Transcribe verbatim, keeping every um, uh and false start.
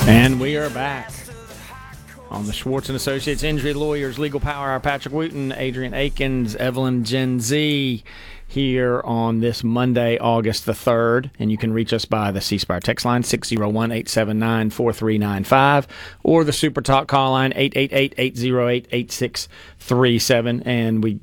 And we are back on the Schwartz and Associates Injury Lawyers Legal Power Hour. Patrick Wooten, Adrian Akins, Evelyn Gen Z here on this Monday, August the third. And you can reach us by the C Spire text line, six oh one, eight seven nine, four three nine five, or the Super Talk call line, eight eight eight, eight oh eight, eight six three seven. And we